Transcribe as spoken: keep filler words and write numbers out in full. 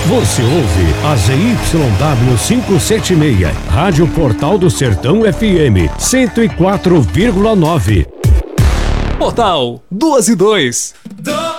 Você ouve a Z Y W quinhentos e setenta e seis, Rádio Portal do Sertão F M, cento e quatro vírgula nove. Portal duas e dois.